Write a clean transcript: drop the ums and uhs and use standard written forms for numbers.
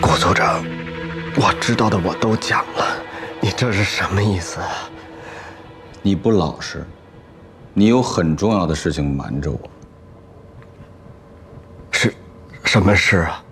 顾组长，我知道的我都讲了，你这是什么意思啊？ 你不老实，你有很重要的事情瞒着我。 是，什么事啊？